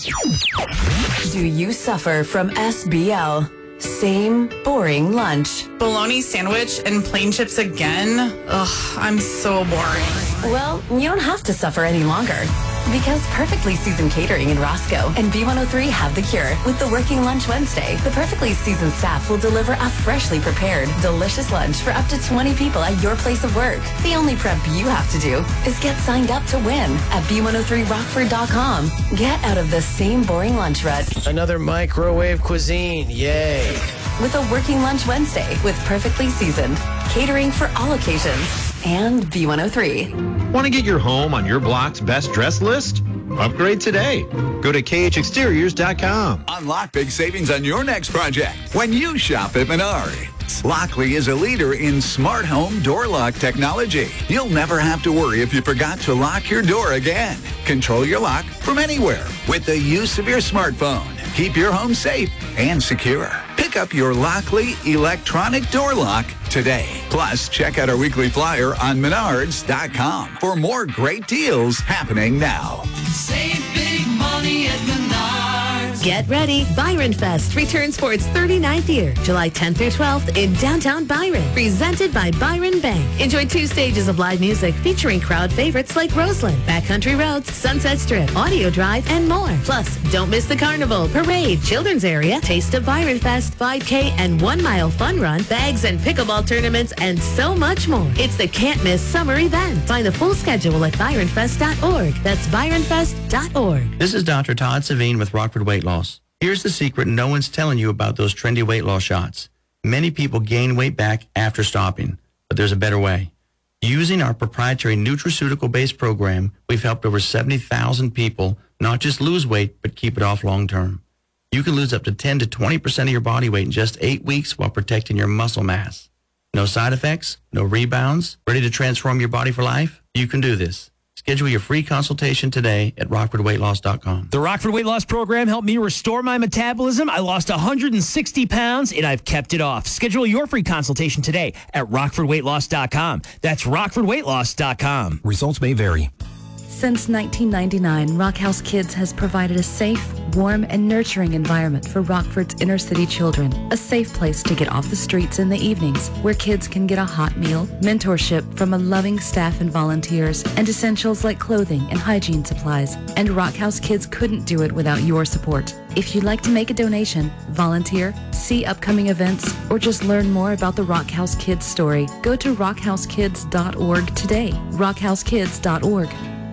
Do you suffer from SBL? Same boring lunch. Bologna sandwich and plain chips again? Ugh, I'm so boring. Well, you don't have to suffer any longer. Because Perfectly Seasoned Catering in Roscoe and B103 have the cure. With the Working Lunch Wednesday, the Perfectly Seasoned staff will deliver a freshly prepared, delicious lunch for up to 20 people at your place of work. The only prep you have to do is get signed up to win at B103Rockford.com. Get out of the same boring lunch rut. Another microwave cuisine, yay. With a Working Lunch Wednesday with Perfectly Seasoned, catering for all occasions, and B103. Want to get your home on your block's best dress list? Upgrade today. Go to khexteriors.com. Unlock big savings on your next project when you shop at Menards. Lockley is a leader in smart home door lock technology. You'll never have to worry if you forgot to lock your door again. Control your lock from anywhere with the use of your smartphone. Keep your home safe and secure. Pick up your Lockley electronic door lock today. Plus, check out our weekly flyer on Menards.com for more great deals happening now. Save big money at Menards. Get ready. Byron Fest returns for its 39th year, July 10th through 12th in downtown Byron. Presented by Byron Bank. Enjoy 2 stages of live music featuring crowd favorites like Roseland, Backcountry Roads, Sunset Strip, Audio Drive, and more. Plus, don't miss the carnival, parade, children's area, Taste of Byron Fest, 5K and 1 mile fun run, bags and pickleball tournaments, and so much more. It's the can't miss summer event. Find the full schedule at byronfest.org. That's byronfest.org. This is Dr. Todd Savine with Rockford Weight Loss. Here's the secret no one's telling you about those trendy weight loss shots. Many people gain weight back after stopping, but there's a better way. Using our proprietary nutraceutical-based program, we've helped over 70,000 people not just lose weight, but keep it off long term. You can lose up to 10 to 20% of your body weight in just 8 weeks while protecting your muscle mass. No side effects, no rebounds, ready to transform your body for life? You can do this. Schedule your free consultation today at RockfordWeightLoss.com. The Rockford Weight Loss Program helped me restore my metabolism. I lost 160 pounds, and I've kept it off. Schedule your free consultation today at RockfordWeightLoss.com. That's RockfordWeightLoss.com. Results may vary. Since 1999, Rock House Kids has provided a safe, warm, and nurturing environment for Rockford's inner-city children. A safe place to get off the streets in the evenings, where kids can get a hot meal, mentorship from a loving staff and volunteers, and essentials like clothing and hygiene supplies. And Rock House Kids couldn't do it without your support. If you'd like to make a donation, volunteer, see upcoming events, or just learn more about the Rock House Kids story, go to rockhousekids.org today. rockhousekids.org.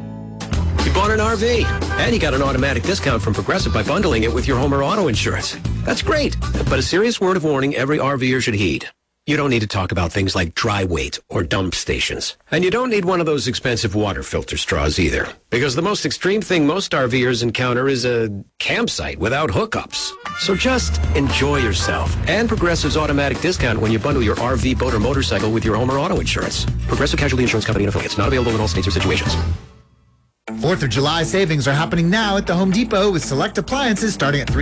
You bought an RV, and you got an automatic discount from Progressive by bundling it with your home or auto insurance. That's great, but a serious word of warning every RVer should heed. You don't need to talk about things like dry weight or dump stations. And you don't need one of those expensive water filter straws either. Because the most extreme thing most RVers encounter is a campsite without hookups. So just enjoy yourself. And Progressive's automatic discount when you bundle your RV, boat, or motorcycle with your home or auto insurance. Progressive Casualty Insurance Company and affiliates. Not available in all states or situations. 4th of July savings are happening now at the Home Depot with select appliances starting at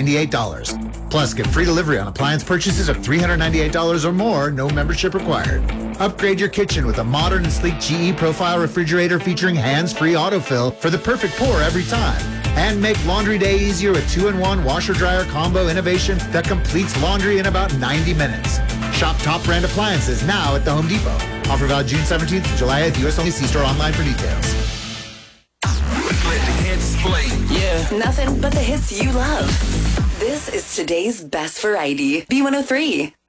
$398. Plus, get free delivery on appliance purchases of $398 or more, no membership required. Upgrade your kitchen with a modern and sleek GE Profile refrigerator featuring hands-free autofill for the perfect pour every time. And make laundry day easier with 2-in-1 washer-dryer combo innovation that completes laundry in about 90 minutes. Shop top brand appliances now at the Home Depot. Offer valid June 17th to July 8th. U.S. only. See store online for details. Yeah. Nothing but the hits you love. This is today's best variety. B103.